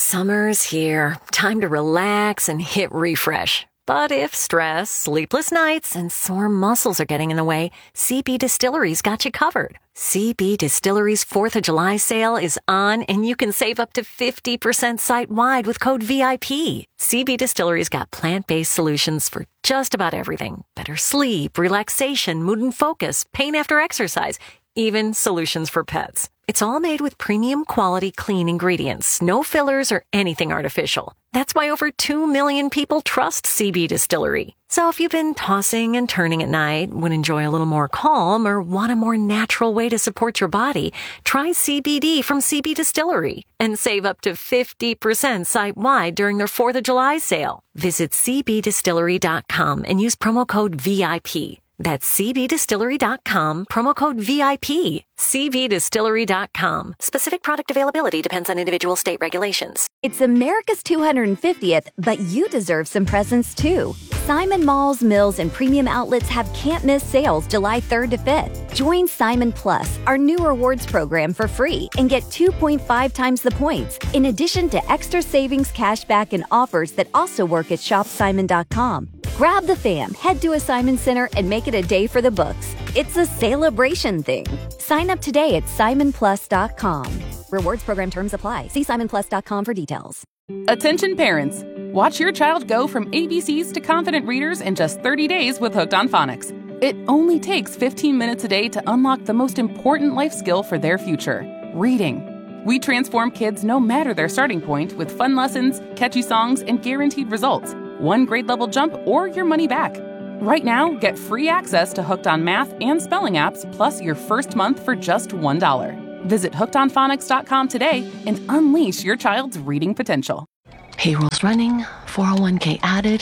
Summer's here. Time to relax and hit refresh. But if stress, sleepless nights, and sore muscles are getting in the way, CB Distillery's got you covered. CB Distillery's 4th of July sale is on, and you can save up to 50% site-wide with code VIP. CB Distillery's got plant-based solutions for just about everything. Better sleep, relaxation, mood and focus, pain after exercise, even solutions for pets. It's all made with premium quality clean ingredients, no fillers or anything artificial. That's why over 2 million people trust CB Distillery. So if you've been tossing and turning at night, would enjoy a little more calm, or want a more natural way to support your body, try CBD from CB Distillery and save up to 50% site-wide during their 4th of July sale. Visit cbdistillery.com and use promo code VIP. That's cbdistillery.com, promo code VIP. cbdistillery.com. Specific product availability depends on individual state regulations. It's America's 250th, but you deserve some presents too. Simon Malls, Mills, and Premium Outlets have can't-miss sales July 3rd to 5th. Join Simon Plus, our new rewards program, for free and get 2.5 times the points, in addition to extra savings, cashback, and offers that also work at shopsimon.com. Grab the fam, head to a Simon Center, and make it a day for the books. It's a celebration thing. Sign up today at simonplus.com. Rewards program terms apply. See simonplus.com for details. Attention parents. Watch your child go from ABCs to confident readers in just 30 days with Hooked on Phonics. It only takes 15 minutes a day to unlock the most important life skill for their future, reading. We transform kids no matter their starting point with fun lessons, catchy songs, and guaranteed results. One grade level jump or your money back. Right now, get free access to Hooked on Math and Spelling apps, plus your first month for just $1. Visit hookedonphonics.com today and unleash your child's reading potential. Payroll's running, 401k added.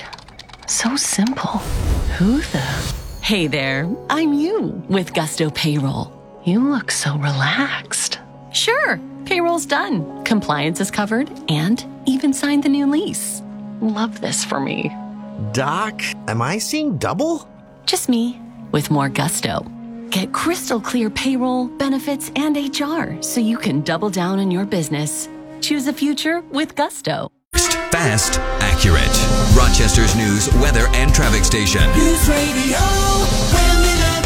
So simple. Who the? Hey there, I'm you with Gusto Payroll. You look so relaxed. Sure, payroll's done. Compliance is covered and even signed the new lease. Love this for me. Doc, am I seeing double? Just me with more gusto. Get crystal clear payroll, benefits, and HR so you can double down on your business. Choose a future with Gusto. Fast, accurate. Rochester's news, weather, and traffic station. News Radio WHAM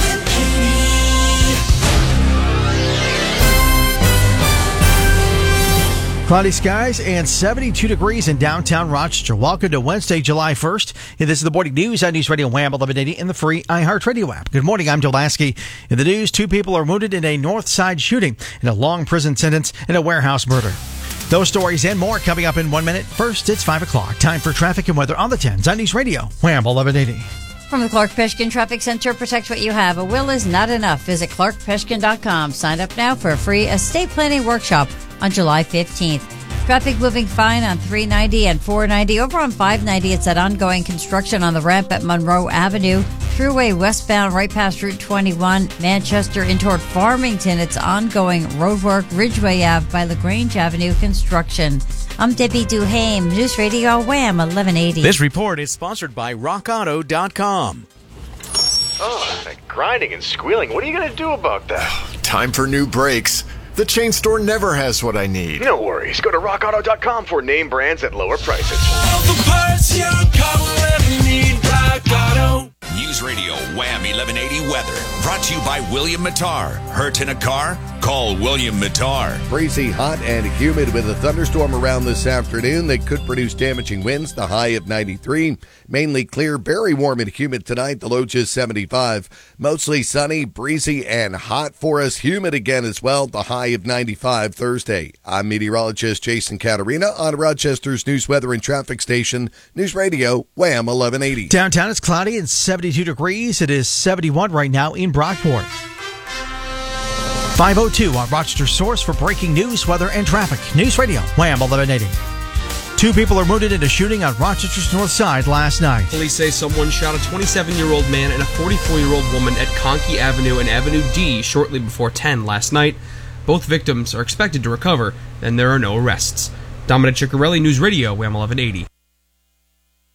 1180. Cloudy skies and 72 degrees in downtown Rochester. Welcome to Wednesday, July 1st. And this is the morning news on News Radio WHAM 1180 in the free iHeartRadio app. Good morning, I'm Joe Lasky. In the news, 2 people are wounded in a north side shooting and a long prison sentence in a warehouse murder. Those stories and more coming up in 1 minute. First, it's 5 o'clock. Time for traffic and weather on the 10s on News Radio WHAM 1180. From the Clark Peshkin Traffic Center, protect what you have. A will is not enough. Visit clarkpeshkin.com. Sign up now for a free estate planning workshop on July 15th. Traffic moving fine on 390 and 490. Over on 590, it's that ongoing construction on the ramp at Monroe Avenue. Thruway westbound right past Route 21, Manchester in toward Farmington. It's ongoing roadwork, Ridgeway Ave by LaGrange Avenue construction. I'm Debbie Duhame, News Radio WHAM 1180. This report is sponsored by RockAuto.com. Oh, that grinding and squealing. What are you going to do about that? Time for new brakes. The chain store never has what I need. No worries. Go to rockauto.com for name brands at lower prices. All the parts your car will ever need. Rock Auto. News Radio WHAM 1180 weather. Brought to you by William Mattar. Hurt in a car? Call William Mattar. Breezy, hot, and humid with a thunderstorm around this afternoon that could produce damaging winds. The high of 93. Mainly clear, very warm and humid tonight. The low just 75. Mostly sunny, breezy, and hot for us. Humid again as well. The high of 95 Thursday. I'm meteorologist Jason Caterina on Rochester's news, weather, and traffic station, News Radio WHAM 1180. Downtown is cloudy and 72 degrees. It is 71 right now in Brockport. 5:02 on Rochester's source for breaking news, weather, and traffic. News Radio WHAM 1180. 2 people are wounded in a shooting on Rochester's north side last night. Police say someone shot a 27-year-old man and a 44-year-old woman at Conkey Avenue and Avenue D shortly before 10 last night. Both victims are expected to recover, and there are no arrests. Dominic Ciccarelli, News Radio WHAM 1180.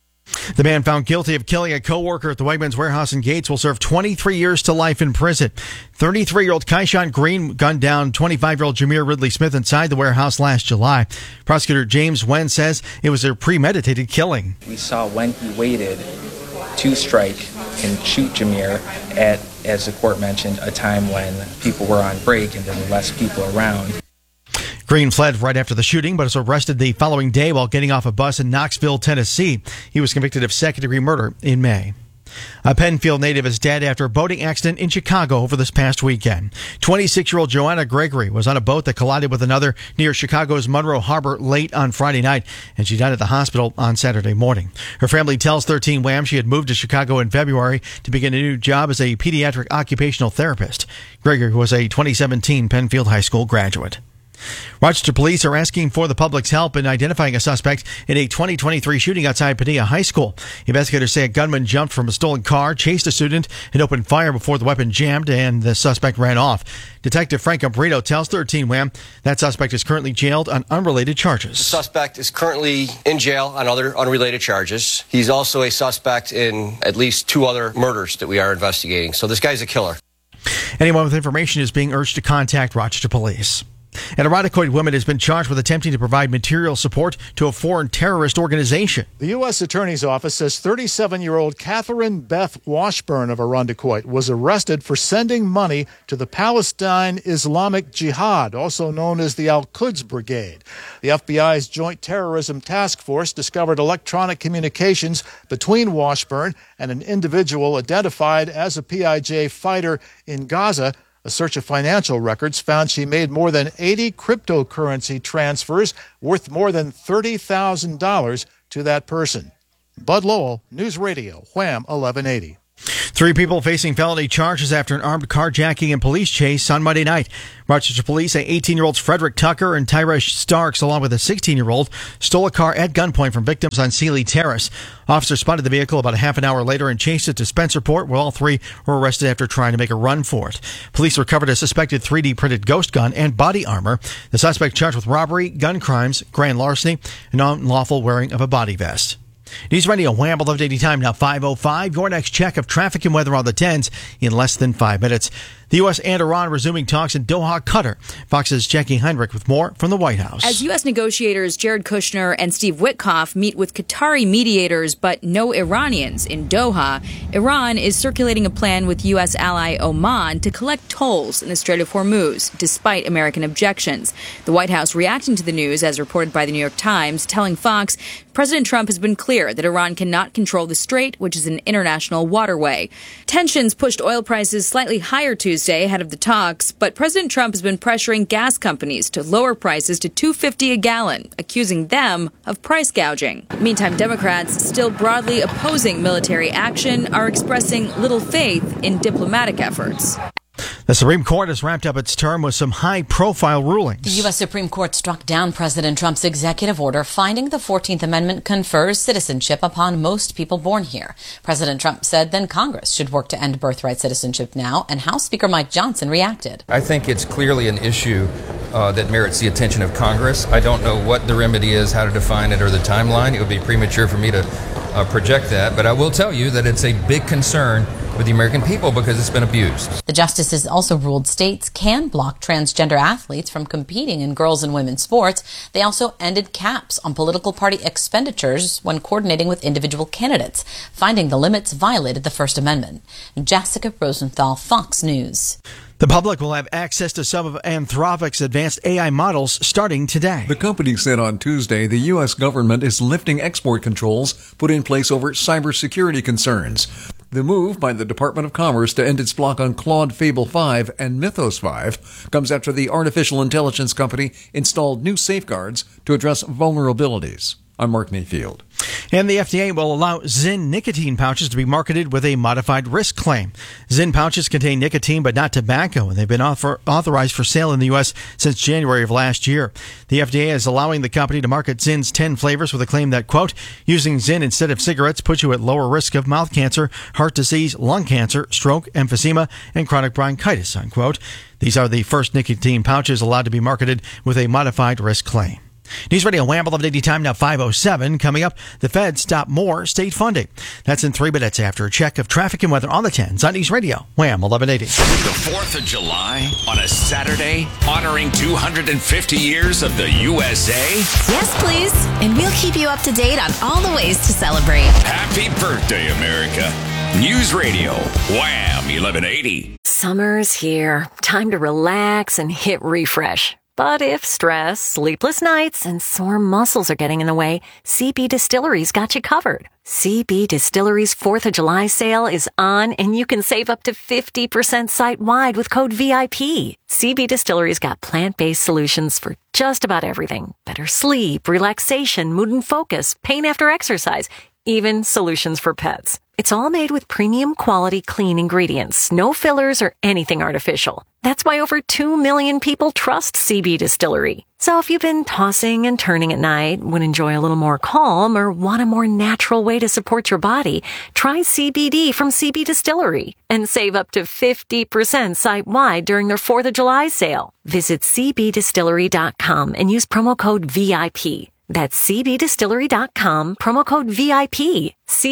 The man found guilty of killing a co-worker at the Wegmans warehouse in Gates will serve 23 years to life in prison. 33-year-old Kaishan Green gunned down 25-year-old Jameer Ridley Smith inside the warehouse last July. Prosecutor James Wen says it was a premeditated killing. We saw when he waited to strike and shoot Jameer at, as the court mentioned, a time when people were on break and there were less people around. Green fled right after the shooting, but was arrested the following day while getting off a bus in Knoxville, Tennessee. He was convicted of second-degree murder in May. A Penfield native is dead after a boating accident in Chicago over this past weekend. 26-year-old Joanna Gregory was on a boat that collided with another near Chicago's Monroe Harbor late on Friday night, and she died at the hospital on Saturday morning. Her family tells 13 Wham she had moved to Chicago in February to begin a new job as a pediatric occupational therapist. Gregory was a 2017 Penfield High School graduate. Rochester police are asking for the public's help in identifying a suspect in a 2023 shooting outside Padilla High School. Investigators say a gunman jumped from a stolen car, chased a student, and opened fire before the weapon jammed and the suspect ran off. Detective Frank Ambrito tells 13 Wham that suspect is currently jailed on unrelated charges. The suspect is currently in jail on other unrelated charges. He's also a suspect in at least 2 other murders that we are investigating. So this guy's a killer. Anyone with information is being urged to contact Rochester police. An Irondequoit woman has been charged with attempting to provide material support to a foreign terrorist organization. The U.S. Attorney's Office says 37-year-old Catherine Beth Washburn of Irondequoit was arrested for sending money to the Palestine Islamic Jihad, also known as the Al-Quds Brigade. The FBI's Joint Terrorism Task Force discovered electronic communications between Washburn and an individual identified as a PIJ fighter in Gaza. A search of financial records found she made more than 80 cryptocurrency transfers worth more than $30,000 to that person. Bud Lowell, News Radio, Wham 1180. 3 people facing felony charges after an armed carjacking and police chase on Monday night. Rochester police say 18-year-olds Frederick Tucker and Tyresh Starks, along with a 16-year-old, stole a car at gunpoint from victims on Sealy Terrace. Officers spotted the vehicle about a half an hour later and chased it to Spencerport, where all 3 were arrested after trying to make a run for it. Police recovered a suspected 3D-printed ghost gun and body armor. The suspect charged with robbery, gun crimes, grand larceny, and unlawful wearing of a body vest. News Radio Wham 1180 time now 5:05. Your next check of traffic and weather on the 10s in less than 5 minutes. The U.S. and Iran resuming talks in Doha, Qatar. Fox's Jackie Heinrich with more from the White House. As U.S. negotiators Jared Kushner and Steve Witkoff meet with Qatari mediators but no Iranians in Doha, Iran is circulating a plan with U.S. ally Oman to collect tolls in the Strait of Hormuz, despite American objections. The White House reacting to the news, as reported by the New York Times, telling Fox President Trump has been clear that Iran cannot control the strait, which is an international waterway. Tensions pushed oil prices slightly higher Tuesday ahead of the talks, but President Trump has been pressuring gas companies to lower prices to $2.50 a gallon, accusing them of price gouging. Meantime, Democrats, still broadly opposing military action, are expressing little faith in diplomatic efforts. The Supreme Court has wrapped up its term with some high-profile rulings. The U.S. Supreme Court struck down President Trump's executive order finding the 14th Amendment confers citizenship upon most people born here. President Trump said then Congress should work to end birthright citizenship now, and House Speaker Mike Johnson reacted. I think it's clearly an issue that merits the attention of Congress. I don't know what the remedy is, how to define it, or the timeline. It would be premature for me to project that, but I will tell you that it's a big concern with the American people because it's been abused. The justices also ruled states can block transgender athletes from competing in girls' and women's sports. They also ended caps on political party expenditures when coordinating with individual candidates, finding the limits violated the First Amendment. Jessica Rosenthal, Fox News. The public will have access to some of Anthropic's advanced AI models starting today. The company said on Tuesday the U.S. government is lifting export controls put in place over cybersecurity concerns. The move by the Department of Commerce to end its block on Claude Fable 5 and Mythos 5 comes after the artificial intelligence company installed new safeguards to address vulnerabilities. I'm Mark Mayfield. And the FDA will allow Zyn nicotine pouches to be marketed with a modified risk claim. Zyn pouches contain nicotine but not tobacco, and they've been authorized for sale in the U.S. since January of last year. The FDA is allowing the company to market Zyn's 10 flavors with a claim that, quote, using Zyn instead of cigarettes puts you at lower risk of mouth cancer, heart disease, lung cancer, stroke, emphysema, and chronic bronchitis, unquote. These are the first nicotine pouches allowed to be marketed with a modified risk claim. News Radio Wham! 1180 time now 5:07. Coming up, the Fed stop more state funding. That's in 3 minutes after a check of traffic and weather on the 10s on News Radio Wham! 1180. The 4th of July on a Saturday, honoring 250 years of the USA. Yes, please. And we'll keep you up to date on all the ways to celebrate. Happy birthday, America. News Radio Wham! 1180. Summer's here. Time to relax and hit refresh. But if stress, sleepless nights, and sore muscles are getting in the way, CB Distillery's got you covered. CB Distillery's 4th of July sale is on, and you can save up to 50% site-wide with code VIP. CB Distillery's got plant-based solutions for just about everything. Better sleep, relaxation, mood and focus, pain after exercise, even solutions for pets. It's all made with premium quality clean ingredients, no fillers or anything artificial. That's why over 2 million people trust CB Distillery. So if you've been tossing and turning at night, would enjoy a little more calm, or want a more natural way to support your body, try CBD from CB Distillery and save up to 50% site-wide during their 4th of July sale. Visit cbdistillery.com and use promo code VIP. That's cbdistillery.com, promo code VIP.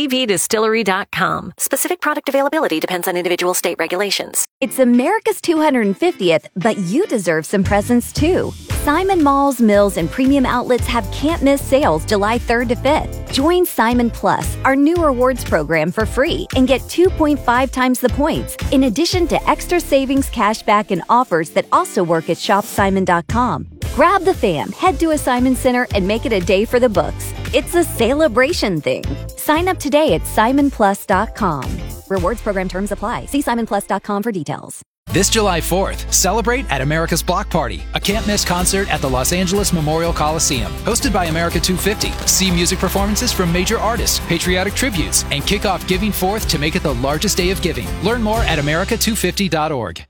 cbdistillery.com. Specific product availability depends on individual state regulations. It's America's 250th, but you deserve some presents too. Simon Malls, Mills, and Premium Outlets have can't-miss sales July 3rd to 5th. Join Simon Plus, our new rewards program, for free and get 2.5 times the points, in addition to extra savings, cashback, and offers that also work at shopsimon.com. Grab the fam, head to a Simon Center, and make it a day for the books. It's a celebration thing. Sign up today at simonplus.com. Rewards program terms apply. See simonplus.com for details. This July 4th, celebrate at America's Block Party, a can't-miss concert at the Los Angeles Memorial Coliseum. Hosted by America 250. See music performances from major artists, patriotic tributes, and kick off Giving 4th to make it the largest day of giving. Learn more at america250.org.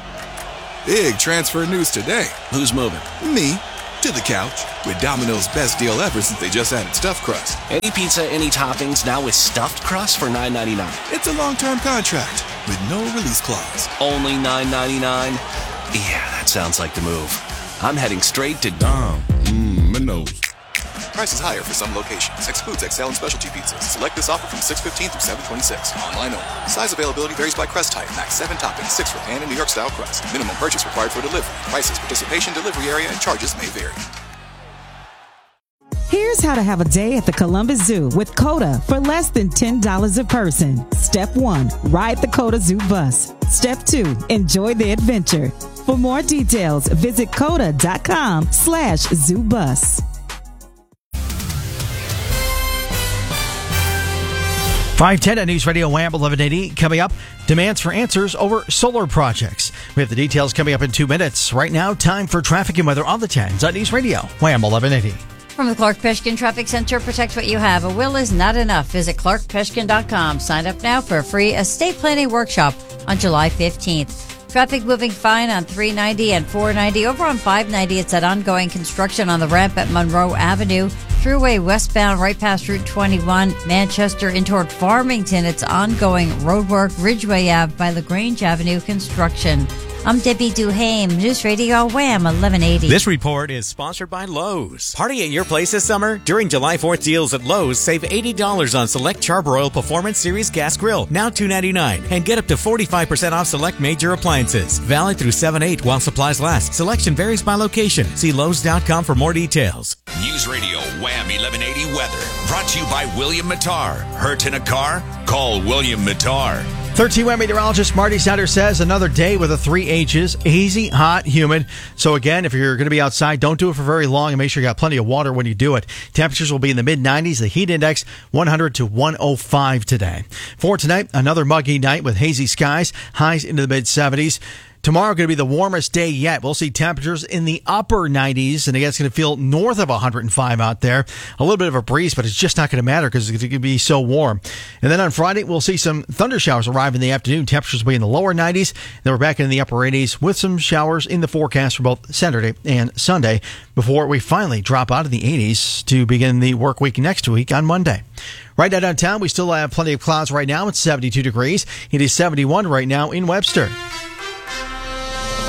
Big transfer news today. Who's moving? Me. To the couch. With Domino's best deal ever since they just added stuffed crust. Any pizza, any toppings, now with stuffed crust for $9.99. It's a long-term contract with no release clause. Only $9.99? Yeah, that sounds like the move. I'm heading straight to Domino's. Price is higher for some locations. Excludes XL and specialty pizzas. Select this offer from 6/15 through 7/26. Online only. Size availability varies by crust type. Max 7 toppings, 6 for pan and New York style crust. Minimum purchase required for delivery. Prices, participation, delivery area, and charges may vary. Here's how to have a day at the Columbus Zoo with COTA for less than $10 a person. Step 1, ride the COTA Zoo bus. Step 2, enjoy the adventure. For more details, visit COTA.com/zoobus. 5:10 at News Radio Wham! 1180. Coming up, demands for answers over solar projects. We have the details coming up in 2 minutes. Right now, time for traffic and weather on the 10s at News Radio Wham! 1180. From the Clark Peshkin Traffic Center, protect what you have. A will is not enough. Visit clarkpeshkin.com. Sign up now for a free estate planning workshop on July 15th. Traffic moving fine on 390 and 490. Over on 590, it's that ongoing construction on the ramp at Monroe Avenue. Thruway westbound right past Route 21, Manchester in toward Farmington. It's ongoing roadwork, Ridgeway Ave by LaGrange Avenue construction. I'm Debbie Duhame, News Radio Wham! 1180. This report is sponsored by Lowe's. Party at your place this summer? During July 4th deals at Lowe's, save $80 on select Charbroil Performance Series gas grill, now $2.99, and get up to 45% off select major appliances. Valid through 7/8 while supplies last. Selection varies by location. See Lowe's.com for more details. News Radio Wham! 1180 weather. Brought to you by William Mattar. Hurt in a car? Call William Mattar. 13 Wham! Meteorologist Marty Snyder says another day with the 3 H's. Hazy, hot, humid. So again, if you're going to be outside, don't do it for very long and make sure you got plenty of water when you do it. Temperatures will be in the mid-90s. The heat index 100 to 105 today. For tonight, another muggy night with hazy skies. Highs into the mid-70s. Tomorrow going to be the warmest day yet. We'll see temperatures in the upper 90s, and again, it's going to feel north of 105 out there. A little bit of a breeze, but it's just not going to matter because it's going to be so warm. And then on Friday, we'll see some thunder showers arrive in the afternoon. Temperatures will be in the lower 90s. Then we're back in the upper 80s with some showers in the forecast for both Saturday and Sunday before we finally drop out of the 80s to begin the work week next week on Monday. Right now downtown, we still have plenty of clouds right now. It's 72 degrees. It is 71 right now in Webster.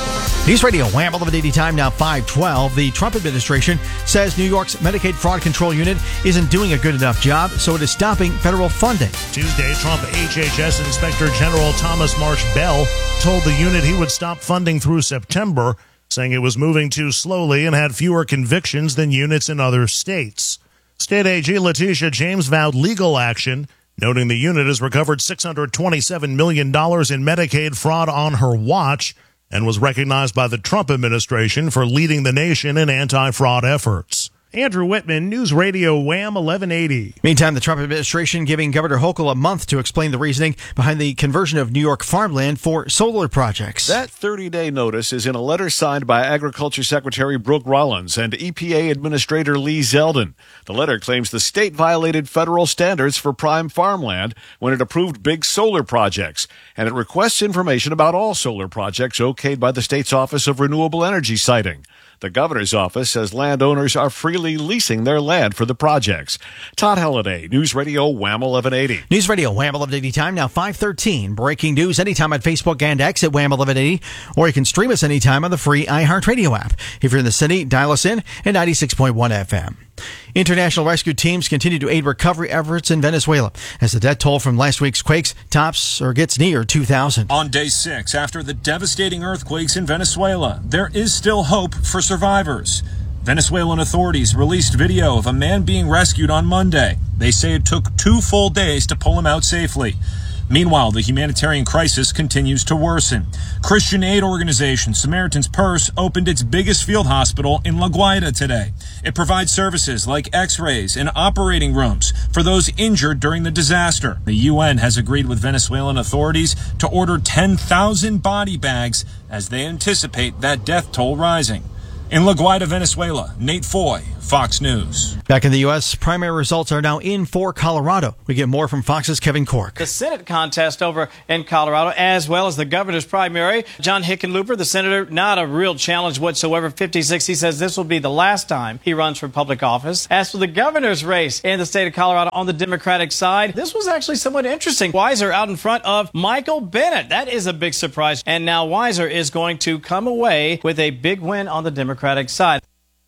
News Radio Wham! 1180 time now 5:12. The Trump administration says New York's Medicaid Fraud Control Unit isn't doing a good enough job, so it is stopping federal funding. Tuesday, Trump HHS Inspector General Thomas Marsh Bell told the unit he would stop funding through September, saying it was moving too slowly and had fewer convictions than units in other states. State AG Letitia James vowed legal action, noting the unit has recovered $627 million in Medicaid fraud on her watch and was recognized by the Trump administration for leading the nation in anti-fraud efforts. Andrew Whitman, News Radio Wham! 1180. Meantime, the Trump administration giving Governor Hochul a month to explain the reasoning behind the conversion of New York farmland for solar projects. That 30-day notice is in a letter signed by Agriculture Secretary Brooke Rollins and EPA Administrator Lee Zeldin. The letter claims the state violated federal standards for prime farmland when it approved big solar projects, and it requests information about all solar projects okayed by the state's Office of Renewable Energy Siting. The governor's office says landowners are freely leasing their land for the projects. Todd Halliday, News Radio Wham! 1180. News Radio Wham! 1180 time now 5:13. Breaking news anytime on Facebook and X at Wham! 1180, or you can stream us anytime on the free iHeartRadio app. If you're in the city, dial us in at 96.1 FM. International rescue teams continue to aid recovery efforts in Venezuela as the death toll from last week's quakes tops or gets near 2,000. On day 6, after the devastating earthquakes in Venezuela, there is still hope for survivors. Venezuelan authorities released video of a man being rescued on Monday. They say it took 2 full days to pull him out safely. Meanwhile, the humanitarian crisis continues to worsen. Christian aid organization Samaritan's Purse opened its biggest field hospital in La Guaira today. It provides services like x-rays and operating rooms for those injured during the disaster. The UN has agreed with Venezuelan authorities to order 10,000 body bags as they anticipate that death toll rising. In La Guaira, Venezuela, Nate Foy, Fox News. Back in the U.S., primary results are now in for Colorado. We get more from Fox's Kevin Cork. The Senate contest over in Colorado, as well as the governor's primary. John Hickenlooper, the senator, not a real challenge whatsoever. 56, he says this will be the last time he runs for public office. As for the governor's race in the state of Colorado on the Democratic side, this was actually somewhat interesting. Weiser out in front of Michael Bennet. That is a big surprise. And now Weiser is going to come away with a big win on the Democratic side.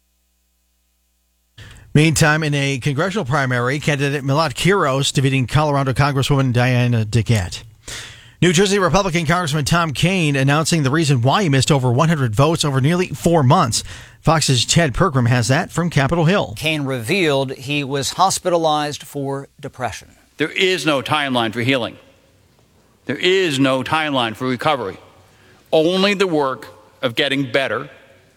Meantime, in a congressional primary, candidate Milot Quiros defeating Colorado Congresswoman Diana DeGette. New Jersey Republican Congressman Tom Kean announcing the reason why he missed over 100 votes over nearly 4 months. Fox's Chad Pergram has that from Capitol Hill. Kean revealed he was hospitalized for depression. There is no timeline for healing. There is no timeline for recovery. Only the work of getting better,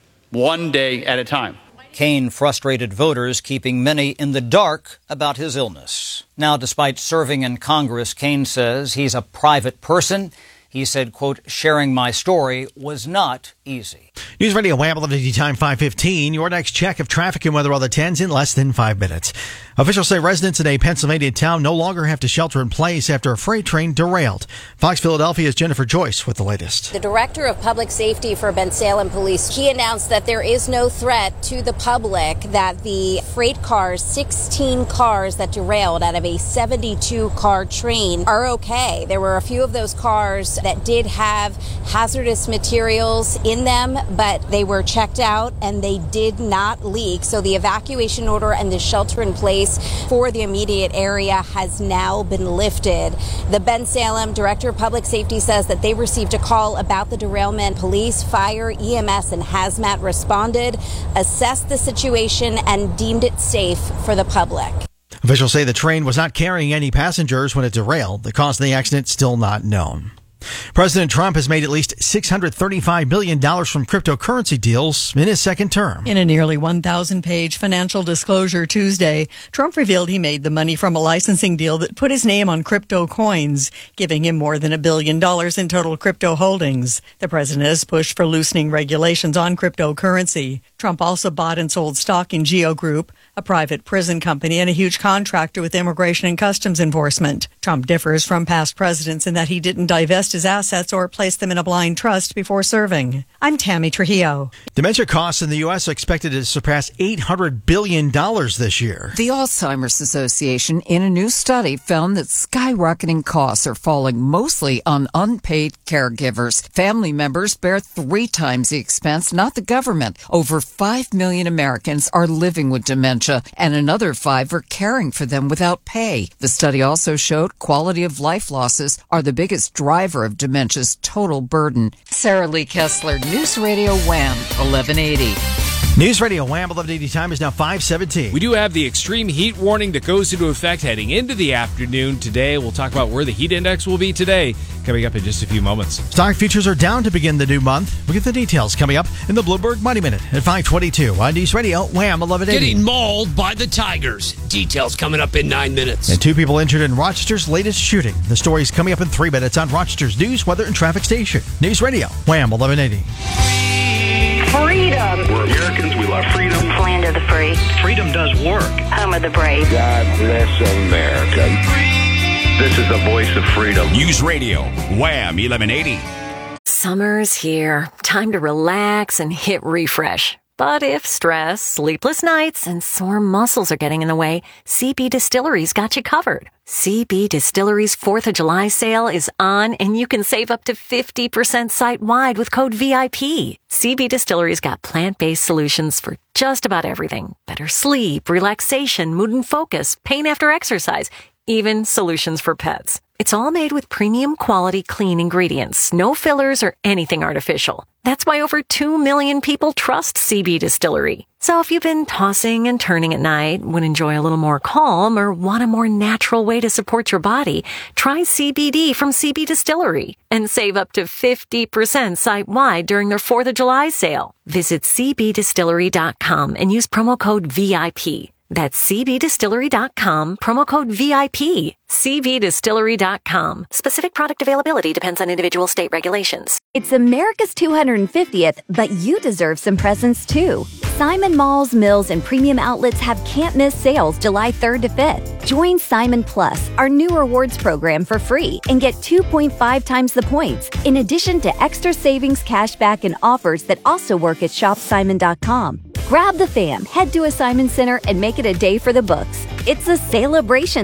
one day at a time. Kean frustrated voters, keeping many in the dark about his illness. Now, despite serving in Congress, Kean says he's a private person. He said, quote, sharing my story was not easy. News Radio Wham! 1180 time 5:15. Your next check of traffic and weather on the 10s in less than 5 minutes. Officials say residents in a Pennsylvania town no longer have to shelter in place after a freight train derailed. Fox Philadelphia's Jennifer Joyce with the latest. The director of public safety for Bensalem Police, he announced that there is no threat to the public, that the freight cars, 16 cars that derailed out of a 72-car train, are okay. There were a few of those cars that did have hazardous materials in them, but they were checked out and they did not leak. So the evacuation order and the shelter in place for the immediate area has now been lifted. The Bensalem director of public safety says that they received a call about the derailment. Police, fire, EMS, and hazmat responded, assessed the situation, and deemed it safe for the public. Officials say the train was not carrying any passengers when it derailed. The cause of the accident still not known. President Trump has made at least $635 billion from cryptocurrency deals in his second term. In a nearly 1,000-page financial disclosure Tuesday, Trump revealed he made the money from a licensing deal that put his name on crypto coins, giving him more than $1 billion in total crypto holdings. The president has pushed for loosening regulations on cryptocurrency. Trump also bought and sold stock in Geo Group, a private prison company and a huge contractor with Immigration and Customs Enforcement. Trump differs from past presidents in that he didn't divest his assets or place them in a blind trust before serving. I'm Tammy Trujillo. Dementia costs in the U.S. are expected to surpass $800 billion this year. The Alzheimer's Association, in a new study, found that skyrocketing costs are falling mostly on unpaid caregivers. Family members bear 3 times the expense, not the government. Over 5 million Americans are living with dementia, and another 5 are caring for them without pay. The study also showed quality of life losses are the biggest driver of dementia's total burden. Sarah Lee Kessler, News Radio Wham, 1180. News Radio Wham 1180 time is now 5:17. We do have the extreme heat warning that goes into effect heading into the afternoon today. We'll talk about where the heat index will be today, coming up in just a few moments. Stock futures are down to begin the new month. We'll get the details coming up in the Bloomberg Money Minute at 5:22 on News Radio Wham 1180. Getting mauled by the Tigers. Details coming up in 9 minutes. And 2 people injured in Rochester's latest shooting. The story's coming up in 3 minutes on Rochester's news, weather, and traffic station. News Radio Wham 1180. Freedom. We're Americans. We love freedom. Land of the free. Freedom does work. Home of the brave. God bless America. This is the voice of freedom. News Radio, Wham 1180. Summer's here. Time to relax and hit refresh. But if stress, sleepless nights, and sore muscles are getting in the way, CB Distillery's got you covered. CB Distillery's 4th of July sale is on, and you can save up to 50% site-wide with code VIP. CB Distillery's got plant-based solutions for just about everything. Better sleep, relaxation, mood and focus, pain after exercise, even solutions for pets. It's all made with premium quality clean ingredients, no fillers or anything artificial. That's why over 2 million people trust CB Distillery. So if you've been tossing and turning at night, would enjoy a little more calm, or want a more natural way to support your body, try CBD from CB Distillery and save up to 50% site-wide during their 4th of July sale. Visit cbdistillery.com and use promo code VIP. That's cbdistillery.com, promo code VIP. cbdistillery.com. Specific product availability depends on individual state regulations. It's America's 250th, but you deserve some presents too. Simon Malls, Mills, and Premium Outlets have can't-miss sales July 3rd to 5th. Join Simon Plus, our new rewards program, for free and get 2.5 times the points, in addition to extra savings, cashback, and offers that also work at shopsimon.com. Grab the fam, head to a Simon Center, and make it a day for the books. It's a celebration